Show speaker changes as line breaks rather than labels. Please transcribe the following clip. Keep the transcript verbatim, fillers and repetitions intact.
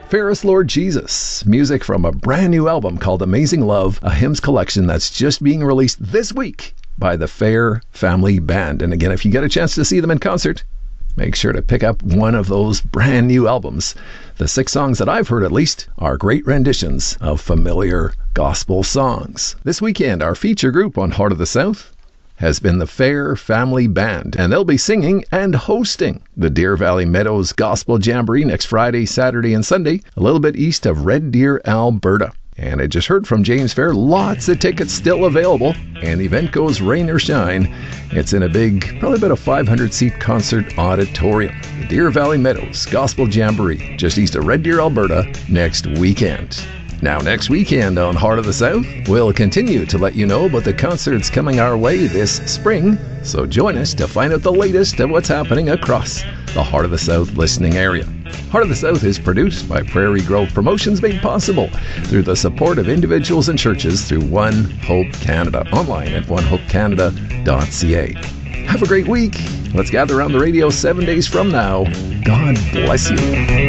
Fairest Lord Jesus, music from a brand new album called Amazing Love, a hymns collection that's just being released this week by the Fair Family Band. And again, if you get a chance to see them in concert, make sure to pick up one of those brand new albums. The six songs that I've heard, at least, are great renditions of familiar gospel songs. This weekend, our feature group on Heart of the South has been the Fair Family Band, and they'll be singing and hosting the Deer Valley Meadows Gospel Jamboree next Friday, Saturday, and Sunday, a little bit east of Red Deer, Alberta. And I just heard from James Fair, lots of tickets still available, and the event goes rain or shine. It's in a big, probably about a five hundred seat concert auditorium. The Deer Valley Meadows Gospel Jamboree, just east of Red Deer, Alberta, next weekend. Now, next weekend on Heart of the South, we'll continue to let you know about the concerts coming our way this spring, so join us to find out the latest of what's happening across the Heart of the South listening area. Heart of the South is produced by Prairie Grove Promotions, made possible through the support of individuals and churches through One Hope Canada, online at one hope canada dot c a. Have a great week. Let's gather around the radio seven days from now. God bless you.